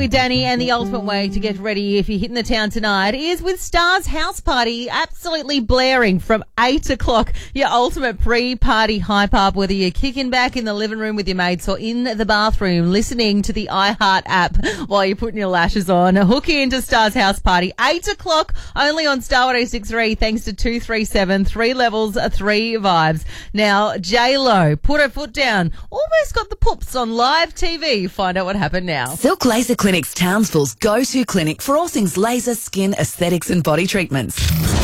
Danny, and the ultimate way to get ready if you're hitting the town tonight is with Star's House Party, absolutely blaring from 8 o'clock. Your ultimate pre-party hype up, whether you're kicking back in the living room with your mates or in the bathroom listening to the iHeart app while you're putting your lashes on. Hook into Star's House Party, 8 o'clock, only on Star 1063, thanks to 237, 3 levels, 3 vibes. Now, J-Lo put her foot down, almost got the poops on live TV. Find out what happened now. Silk Laser Clinic's Townsville's go-to clinic for all things laser, skin, aesthetics and body treatments.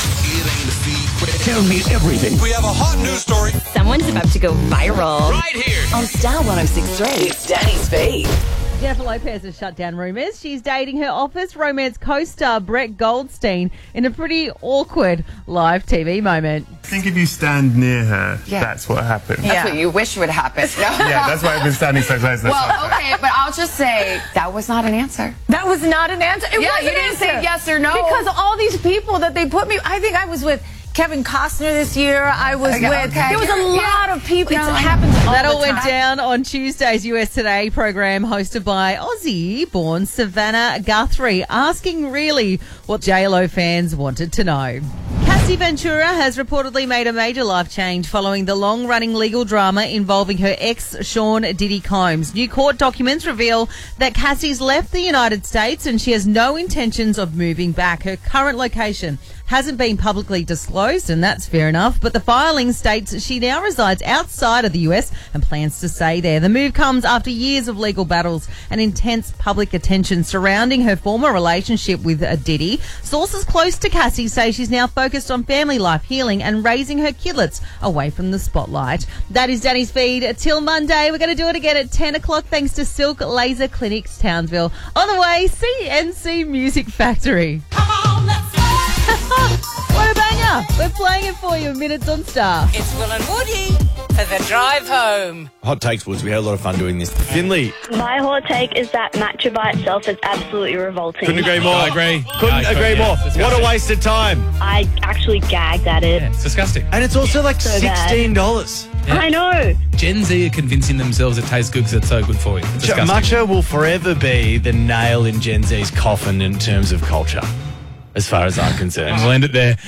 Tell me everything. We have a hot news story. Someone's about to go viral. Right here. On Star 1063, it's Danny's feed. Jennifer Lopez has shut down rumours. She's dating her Office romance co-star Brett Goldstein in a pretty awkward live TV moment. I think if you stand near her, that's what happens. That's what you wish would happen. No. Yeah, that's why I've been standing so close. Well, okay, but I'll just say that was not an answer. That was not an answer. It was you an didn't answer. say yes or no. Because all these people that they put me, I think I was with Kevin Costner this year. I was with, there was a lot of people. It happens all That the all went time. down on Tuesday's US Today program hosted by Aussie-born Savannah Guthrie, asking really what J-Lo fans wanted to know. Cassie Ventura has reportedly made a major life change following the long-running legal drama involving her ex, Sean Diddy Combs. New court documents reveal that Cassie's left the United States and she has no intentions of moving back. Her current location hasn't been publicly disclosed, and that's fair enough, but the filing states she now resides outside of the US and plans to stay there. The move comes after years of legal battles and intense public attention surrounding her former relationship with Diddy. Sources close to Cassie say she's now focused on family life, healing, and raising her kidlets away from the spotlight. That is Danny's feed till Monday. We're going to do it again at 10 o'clock thanks to Silk Laser Clinics Townsville. On the way, CNC Music Factory. Come on, let's go. What a banger! We're playing it for you. Minutes on Star. It's Will and Woody for the drive home. Hot takes, Woods. We had a lot of fun doing this. Finley. My hot take is that matcha by itself is absolutely revolting. Couldn't agree more. I agree. Couldn't agree more. What a waste of time. I actually gagged at it. Yeah, it's disgusting. And it's also like So bad. $16. Yeah. I know. Gen Z are convincing themselves it tastes good because it's so good for you. It's disgusting. Matcha will forever be the nail in Gen Z's coffin in terms of culture, as far as I'm concerned. We'll end it there.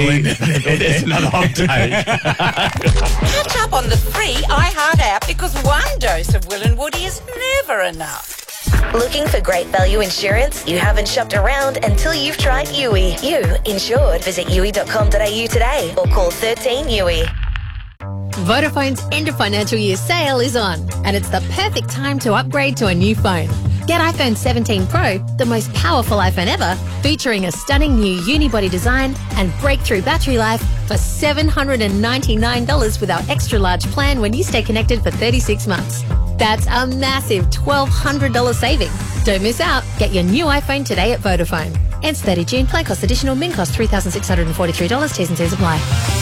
It's another hot take. Catch up on the free iHeart app because one dose of Will and Woody is never enough. Looking for great value insurance? You haven't shopped around until you've tried Yui. You insured. Visit yui.com.au today or call 13 Yui. Vodafone's end of financial year sale is on, and it's the perfect time to upgrade to a new phone. Get iPhone 17 Pro, the most powerful iPhone ever, featuring a stunning new unibody design and breakthrough battery life for $799 with our extra large plan when you stay connected for 36 months. That's a massive $1,200 saving. Don't miss out. Get your new iPhone today at Vodafone. Ends 30 June. Plan cost additional. Min cost $3,643. T's and C's apply.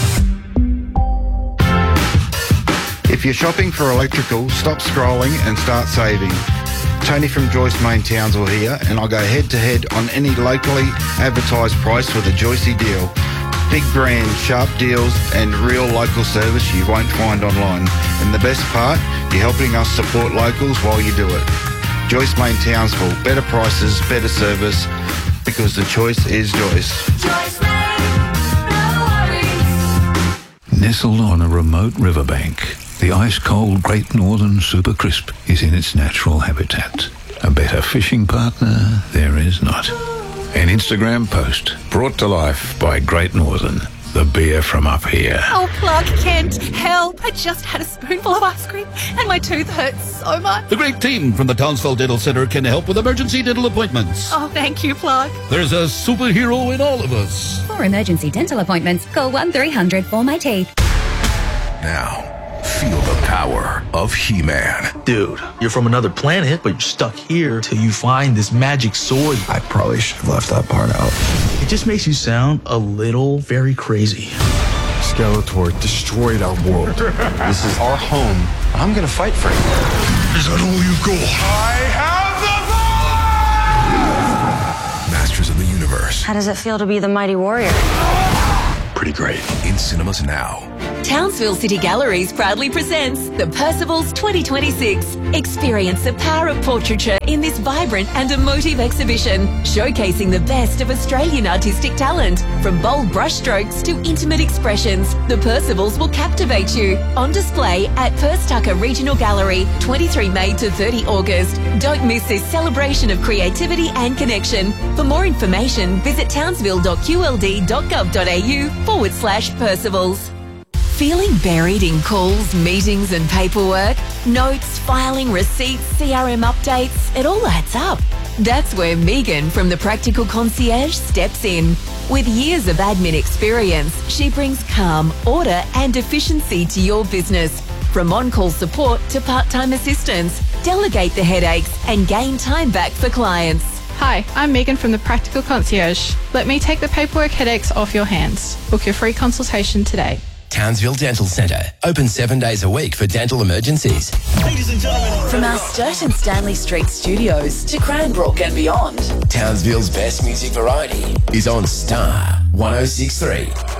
If you're shopping for electrical, stop scrolling and start saving. Tony from Joyce Main Townsville here, and I'll go head-to-head on any locally advertised price with a Joycey deal. Big brands, sharp deals, and real local service you won't find online. And the best part, you're helping us support locals while you do it. Joyce Main Townsville, better prices, better service, because the choice is Joyce. Joyce Main, no worries. Nestled on a remote riverbank, the ice-cold Great Northern Super Crisp is in its natural habitat. A better fishing partner there is not. An Instagram post brought to life by Great Northern, the beer from up here. Oh, Clark Kent, help. I just had a spoonful of ice cream and my tooth hurts so much. The great team from the Townsville Dental Centre can help with emergency dental appointments. Oh, thank you, Clark. There's a superhero in all of us. For emergency dental appointments, call 1300 for my teeth. Now, feel the power of He-Man. Dude, you're from another planet, but you're stuck here till you find this magic sword. I probably should have left that part out. It just makes you sound a little very crazy. Skeletor destroyed our world. This is our home. I'm gonna fight for it. Is that all you've got? I have the power! Masters of the Universe. How does it feel to be the mighty warrior? Pretty great. In cinemas now. Townsville City Galleries proudly presents the Percivals 2026. Experience the power of portraiture in this vibrant and emotive exhibition, showcasing the best of Australian artistic talent. From bold brushstrokes to intimate expressions, the Percivals will captivate you. On display at Perth Tucker Regional Gallery, 23 May to 30 August. Don't miss this celebration of creativity and connection. For more information, visit townsville.qld.gov.au/Percivals. Feeling buried in calls, meetings and paperwork? Notes, filing, receipts, CRM updates, it all adds up. That's where Megan from the Practical Concierge steps in. With years of admin experience, she brings calm, order and efficiency to your business. From on-call support to part-time assistance, delegate the headaches and gain time back for clients. Hi, I'm Megan from the Practical Concierge. Let me take the paperwork headaches off your hands. Book your free consultation today. Townsville Dental Centre. Open 7 days a week for dental emergencies. Ladies and gentlemen. From our Sturt and Stanley Street studios to Cranbrook and beyond. Townsville's best music variety is on Star 106.3.